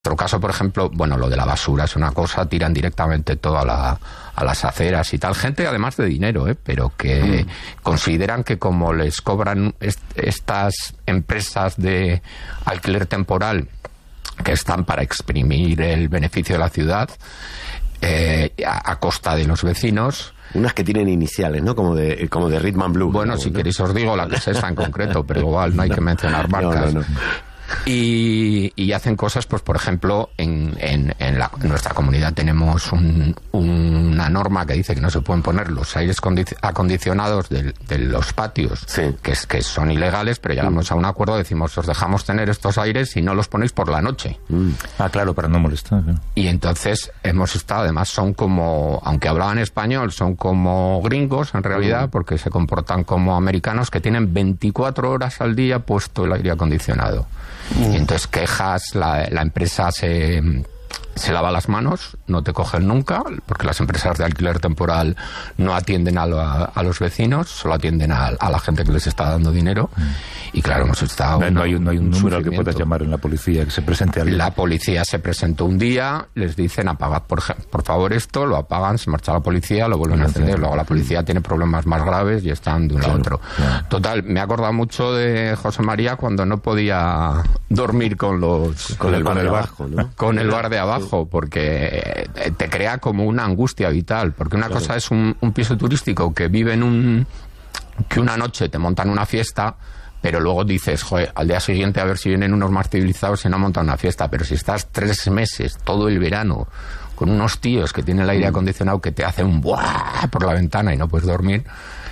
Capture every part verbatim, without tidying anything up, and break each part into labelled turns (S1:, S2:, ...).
S1: En nuestro caso, por ejemplo, bueno, lo de la basura es una cosa, tiran directamente todo a, la, a las aceras y tal. Gente, además de dinero, ¿eh? Pero que mm. consideran que como les cobran est estas empresas de alquiler temporal que están para exprimir el beneficio de la ciudad eh, a, a costa de los vecinos.
S2: Unas que tienen iniciales, ¿no? Como de, como de Rhythm and Blues.
S1: Bueno, ¿no? Si queréis os digo la que es esa en concreto, pero igual no hay que mencionar marcas. No, no, no. Y, y hacen cosas, pues por ejemplo, en, en, en, la, en nuestra comunidad tenemos un, una norma que dice que no se pueden poner los aires acondicionados de, de los patios, sí. que, es, que son ilegales, pero llegamos mm. a un acuerdo, decimos, os dejamos tener estos aires y no los ponéis por la noche.
S3: Mm. Ah, claro, para no molestar. ¿no?
S1: Y entonces hemos estado, además son como, aunque hablaban español, son como gringos en realidad, mm. porque se comportan como americanos que tienen veinticuatro horas al día puesto el aire acondicionado. Y entonces quejas, la, la empresa se, se lava las manos, no te cogen nunca, porque las empresas de alquiler temporal no atienden a, lo, a, a los vecinos, solo atienden a, a la gente que les está dando dinero. Y claro, hemos estado...
S3: No, no, hay, no hay un, un número al que puedas llamar en la policía, que se presente alguien.
S1: La policía se presentó un día, les dicen apagad por, por favor esto, lo apagan, se marcha la policía, lo vuelven a encender, luego la policía tiene problemas más graves y están de un lado a otro. Claro. Total, me he acordado mucho de José María cuando no podía dormir con los...
S2: Con el bar de abajo, ¿no?
S1: Con el bar de abajo, porque te crea como una angustia vital, porque una claro. cosa es un, un piso turístico que vive en un... que una noche te montan una fiesta, pero luego dices, joder, al día siguiente a ver si vienen unos más civilizados y no montan una fiesta. Pero si estás tres meses, todo el verano, con unos tíos que tienen el aire acondicionado que te hacen un ¡buah! Por la ventana y no puedes dormir.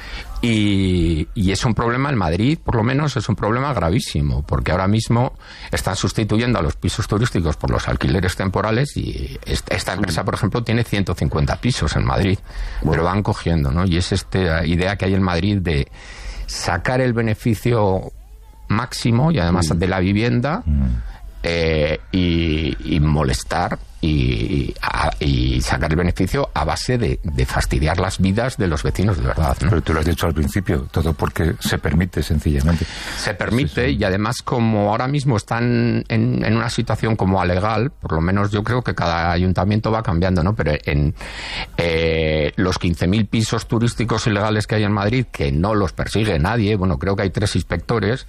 S1: Y, y es un problema en Madrid, por lo menos es un problema gravísimo, porque ahora mismo están sustituyendo a los pisos turísticos por los alquileres temporales y esta, esta empresa, por ejemplo, tiene ciento cincuenta pisos en Madrid, bueno. pero van cogiendo, ¿no? Y es esta idea que hay en Madrid de sacar el beneficio máximo y además mm. de la vivienda mm. eh, y, y molestar y, a, y sacar el beneficio a base de, de fastidiar las vidas de los vecinos de verdad, ¿no?
S3: Pero tú lo has dicho al principio, todo porque se permite sencillamente.
S1: Se permite y además como ahora mismo están en, en una situación como alegal, por lo menos yo creo que cada ayuntamiento va cambiando, ¿no? Pero en eh, los quince mil pisos turísticos ilegales que hay en Madrid, que no los persigue nadie, bueno, creo que hay tres inspectores,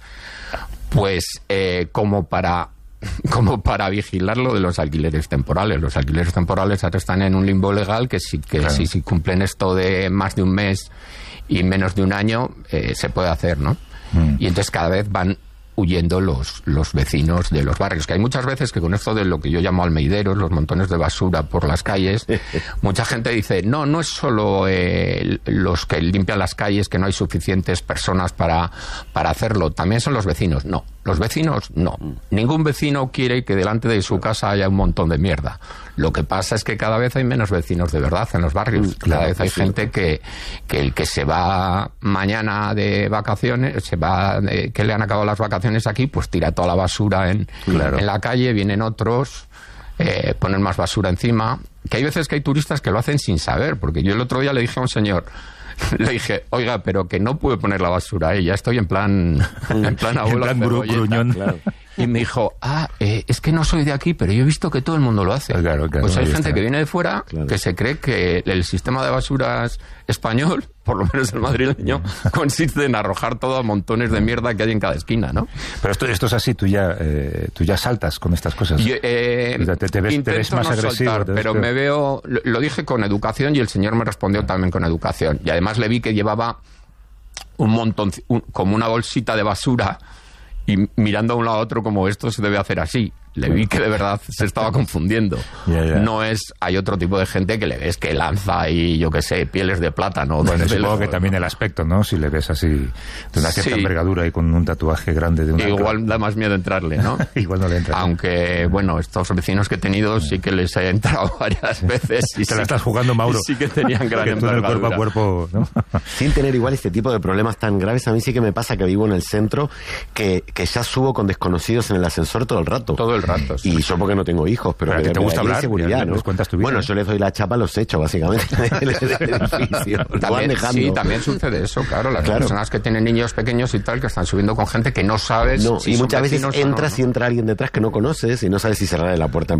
S1: pues eh, como para... como para vigilar lo de los alquileres temporales. Los alquileres temporales ahora están en un limbo legal que si, que claro. si, si cumplen esto de más de un mes y menos de un año, eh, se puede hacer, ¿no? Mm. Y entonces cada vez van huyendo los, los vecinos de los barrios, que hay muchas veces que con esto de lo que yo llamo almeideros, los montones de basura por las calles, mucha gente dice, no, no es solo eh, los que limpian las calles, que no hay suficientes personas para, para hacerlo, también son los vecinos. No, los vecinos no. Ningún vecino quiere que delante de su casa haya un montón de mierda. Lo que pasa es que cada vez hay menos vecinos de verdad en los barrios. Cada vez hay gente que, que el que se va mañana de vacaciones, se va de, que le han acabado las vacaciones aquí, pues tira toda la basura en, claro. en la calle, vienen otros, eh, ponen más basura encima. Que hay veces que hay turistas que lo hacen sin saber, porque yo el otro día le dije a un señor, le dije, oiga, pero que no puede poner la basura ahí, ya estoy en plan en plan abuelo
S3: en plan bru gruñón.
S1: Claro. Y me dijo, ah, eh, es que no soy de aquí, pero yo he visto que todo el mundo lo hace.
S3: Claro, claro,
S1: pues hay gente
S3: está.
S1: que viene de fuera, claro. que se cree que el sistema de basuras español, por lo menos el madrileño, consiste en arrojar todo a montones de mierda que hay en cada esquina, ¿no?
S3: Pero esto, esto es así, tú ya eh, tú ya saltas con estas cosas.
S1: Yo, eh,
S3: o sea, te, te, ves, te ves más
S1: no
S3: agresivo.
S1: Soltar, pero me veo, lo, lo dije con educación y el señor me respondió también con educación. Y además le vi que llevaba un montón, un, como una bolsita de basura y mirando a un lado a otro como esto se debe hacer así. Le vi que de verdad se estaba confundiendo. Yeah, yeah. No es... Hay otro tipo de gente que le ves que lanza ahí, yo qué sé, pieles de plátano.
S3: Bueno, supongo que también el aspecto, ¿no? Si le ves así de una cierta sí. envergadura y con un tatuaje grande de una...
S1: Igual cara. Da más miedo entrarle, ¿no?
S3: Igual no le entra.
S1: Aunque, bueno, estos vecinos que he tenido sí que les he entrado varias veces. Y
S3: Te
S1: sí,
S3: la estás jugando, Mauro.
S1: Sí que tenían gran envergadura.
S3: Cuerpo a cuerpo, ¿no?
S2: Sin tener igual este tipo de problemas tan graves, a mí sí que me pasa que vivo en el centro, que, que ya subo con desconocidos en el ascensor todo el rato.
S1: Todo el el rato. Sí.
S2: Y yo porque no tengo hijos, pero,
S3: pero
S2: que
S3: te gusta hablar,
S2: seguridad, ¿no?
S3: Cuentas tu vida,
S2: bueno,
S3: ¿no?
S2: yo les doy la chapa a los hechos, básicamente, del edificio.
S1: También, sí, también sucede eso, claro. Las claro. personas que tienen niños pequeños y tal, que están subiendo con gente que no sabes.
S2: No,
S1: si
S2: y muchas veces
S1: entras
S2: no, ¿no? y entra alguien detrás que no conoces y no sabes si cerrarle la puerta en